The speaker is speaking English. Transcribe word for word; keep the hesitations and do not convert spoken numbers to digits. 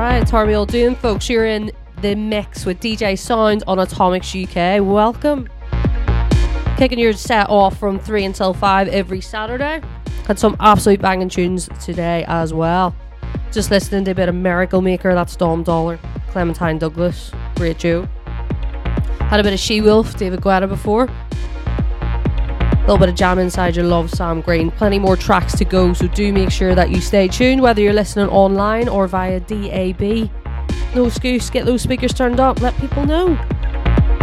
right, it's Harvey Muldoon, folks. You're in the mix with D J Sound on Atomics U K. Welcome. Kicking your set off from three until five every Saturday. Had some absolute banging tunes today as well. Just listening to a bit of Miracle Maker, that's Dom Dollar, Clementine Douglas, great Joe. Had a bit of She-Wolf, David Guetta before. A little bit of Jam Inside Your Love, Sam Green. Plenty more tracks to go, so do make sure that you stay tuned, whether you're listening online or via D A B. No excuse, get those speakers turned up, let people know.